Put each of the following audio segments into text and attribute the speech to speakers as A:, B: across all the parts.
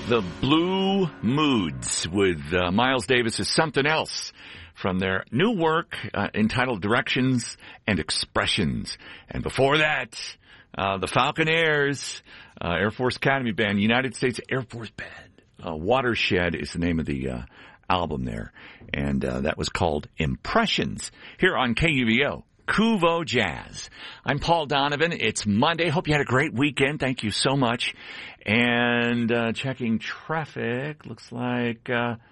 A: The Blue Moods with Miles Davis' Something Else from their new work entitled Directions and Expressions. And before that, the Falconaires, Air Force Academy Band, United States Air Force Band. Watershed is the name of the album there. And that was called Impressions here on KUVO. Kuvo Jazz. I'm Paul Donovan. It's Monday. Hope you had a great weekend. Thank you so much. And checking traffic, looks like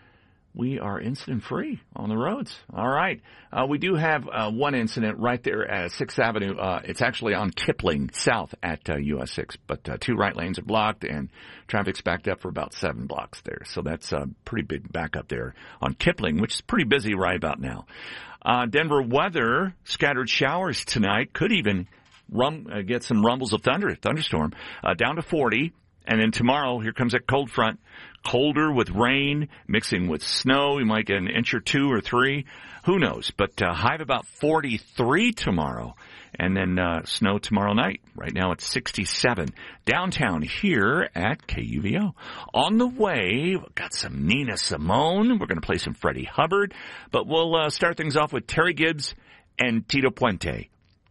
A: we are incident-free on the roads. All right. We do have one incident right there at 6th Avenue. It's actually on Kipling South at US 6, but 2 right lanes are blocked and traffic's backed up for about 7 blocks there. So that's a pretty big backup there on Kipling, which is pretty busy right about now. Denver weather, scattered showers tonight. Could even get some rumbles of thunderstorm, down to 40. And then tomorrow, here comes that cold front. Colder with rain, mixing with snow. You might get an inch or 2 or 3. Who knows? But high of about 43 tomorrow. And then snow tomorrow night. Right now it's 67. Downtown here at KUVO. On the way, we've got some Nina Simone. We're going to play some Freddie Hubbard. But we'll start things off with Terry Gibbs and Tito Puente.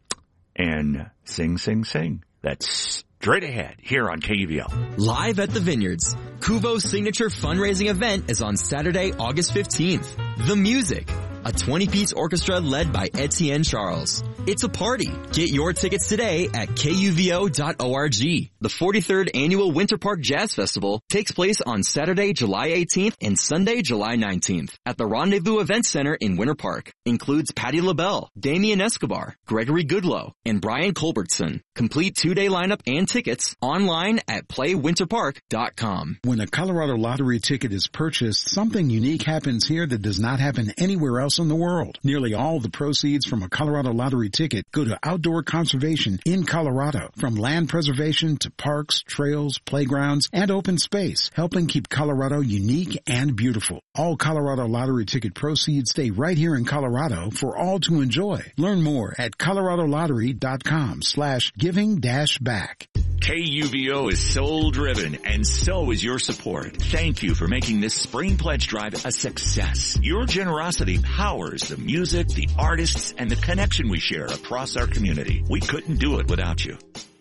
A: And Sing, Sing, Sing. That's straight ahead here on KUVO.
B: Live at the Vineyards. Kuvo's signature fundraising event is on Saturday, August 15th. The Music. A 20-piece orchestra led by Etienne Charles. It's a party. Get your tickets today at KUVO.org. The 43rd Annual Winter Park Jazz Festival takes place on Saturday, July 18th and Sunday, July 19th at the Rendezvous Event Center in Winter Park. Includes Patti LaBelle, Damian Escobar, Gregory Goodloe, and Brian Culbertson. Complete 2-day lineup and tickets online at playwinterpark.com.
C: When a Colorado Lottery ticket is purchased, something unique happens here that does not happen anywhere else in the world. Nearly all the proceeds from a Colorado Lottery ticket go to outdoor conservation in Colorado, from land preservation to parks, trails, playgrounds, and open space, helping keep Colorado unique and beautiful. All Colorado Lottery ticket proceeds stay right here in Colorado for all to enjoy. Learn more at coloradolottery.com/giving-back.
A: KUVO is soul-driven, and so is your support. Thank you for making this spring pledge drive a success. Your generosity powers the music, the artists, and the connection we share across our community. We couldn't do it without you.